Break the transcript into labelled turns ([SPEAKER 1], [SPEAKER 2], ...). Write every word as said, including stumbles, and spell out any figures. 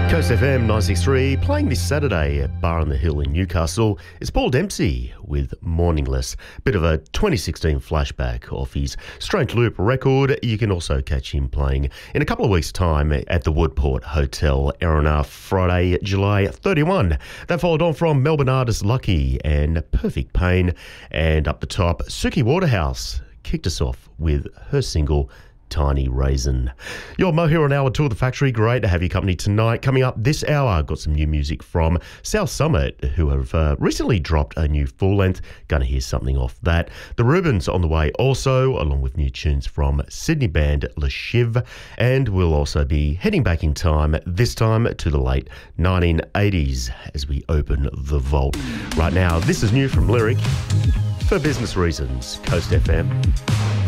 [SPEAKER 1] Coast F M nine sixty-three, playing this Saturday at Bar on the Hill in Newcastle, is Paul Dempsey with Morningless. Bit of a twenty sixteen flashback off his Strange Loop record. You can also catch him playing in a couple of weeks' time at the Woodport Hotel, Erina, Friday, July thirty-first. That followed on from Melbourne artist Lucky and Perfect Pain. And up the top, Suki Waterhouse kicked us off with her single Tiny Raisin. Your Mo here on Hour Two of the Factory. Great to have your company tonight. Coming up this hour, got some new music from South Summit, who have uh, recently dropped a new full length. Going to hear something off that. The Rubens on the way also, along with new tunes from Sydney band Le Shiv. And we'll also be heading back in time, this time to the late nineteen eighties as we open the vault. Right now, this is new from Lyric for Business Reasons, Coast F M.